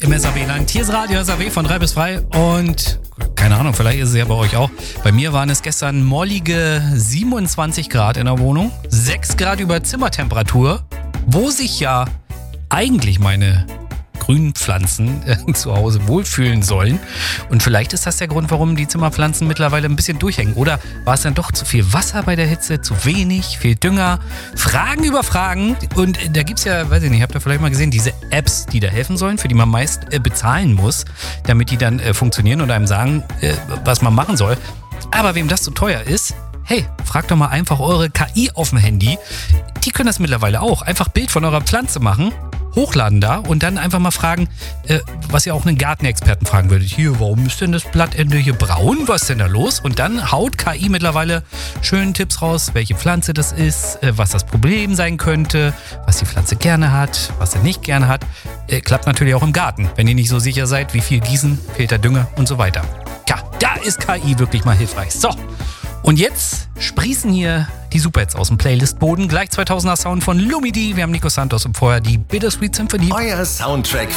im SAW-Land. Hier ist Radio SAW von 3 bis 3 und keine Ahnung, vielleicht ist es ja bei euch auch. Bei mir waren es gestern mollige 27 Grad in der Wohnung, 6 Grad über Zimmertemperatur, wo sich ja eigentlich meine grünen Pflanzen zu Hause wohlfühlen sollen. Und vielleicht ist das der Grund, warum die Zimmerpflanzen mittlerweile ein bisschen durchhängen. Oder war es dann doch zu viel Wasser bei der Hitze, zu wenig, viel Dünger? Fragen über Fragen. Und da gibt es ja, weiß ich nicht, habt ihr vielleicht mal gesehen, diese Apps, die da helfen sollen, für die man meist bezahlen muss, damit die dann funktionieren und einem sagen, was man machen soll. Aber wem das zu teuer ist, hey, fragt doch mal einfach eure KI auf dem Handy. Die können das mittlerweile auch. Einfach Bild von eurer Pflanze machen, hochladen da und dann einfach mal fragen, was ihr auch einen Gartenexperten fragen würdet. Hier, warum ist denn das Blattende hier braun? Was ist denn da los? Und dann haut KI mittlerweile schöne Tipps raus, welche Pflanze das ist, was das Problem sein könnte, was die Pflanze gerne hat, was sie nicht gerne hat. Klappt natürlich auch im Garten, wenn ihr nicht so sicher seid, wie viel gießen, fehlt der Dünger und so weiter. Ja, da ist KI wirklich mal hilfreich. So. Und jetzt sprießen hier die Superhits aus dem Playlistboden. Gleich 2000er Sound von Lumidee. Wir haben Nico Santos und vorher die Bittersweet Symphony. Euer Soundtrack